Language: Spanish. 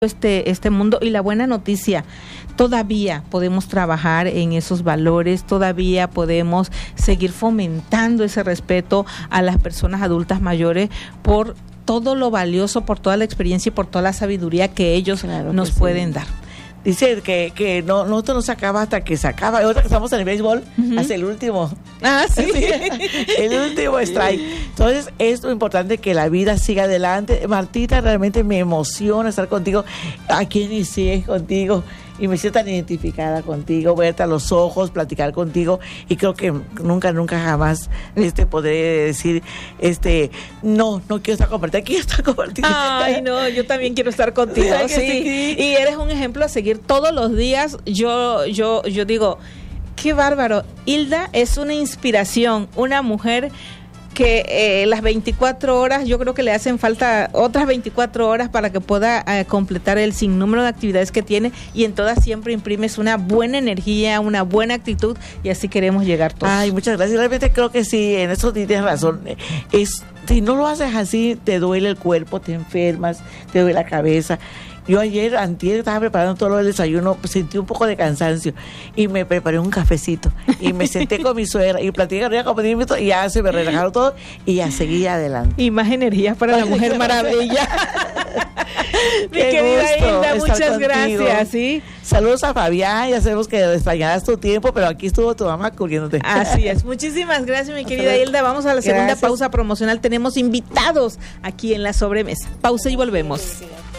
este mundo. Y la buena noticia, todavía podemos trabajar en esos valores, todavía podemos seguir fomentando ese respeto a las personas adultas mayores por todo lo valioso, por toda la experiencia y por toda la sabiduría que ellos nos pueden dar. Dice que no, esto no se acaba hasta que se acaba. Ahora que estamos en el béisbol, hasta el último. Ah, sí. El último strike. Entonces, es lo importante que la vida siga adelante. Martita, realmente me emociona estar contigo. Aquí inicié contigo y me siento tan identificada contigo, verte a los ojos, platicar contigo, y creo que nunca jamás podré decir, no quiero estar compartida, aquí está compartida. Ay, no, yo también quiero estar contigo, sí. Y eres un ejemplo a seguir todos los días. Yo digo, qué bárbaro. Hilda es una inspiración, una mujer que las 24 horas, yo creo que le hacen falta otras 24 horas para que pueda completar el sinnúmero de actividades que tiene, y en todas siempre imprimes una buena energía, una buena actitud, y así queremos llegar todos. Ay, muchas gracias. Realmente creo que sí, en eso tienes razón. Si no lo haces así, te duele el cuerpo, te enfermas, te duele la cabeza. Yo antier estaba preparando todo el desayuno, sentí un poco de cansancio y me preparé un cafecito y me senté con mi suegra y platiqué con ella como 10 minutos y ya se me relajaron todo y ya seguí adelante. Y más energías para la Mujer Maravilla. Mi querida Hilda, muchas gracias. ¿Sí? Saludos a Fabián, ya sabemos que extrañabas tu tiempo, pero aquí estuvo tu mamá cubriéndote. Así es, muchísimas gracias, mi querida Hilda. Vamos a la segunda pausa promocional, tenemos invitados aquí en la sobremesa. Pausa y volvemos.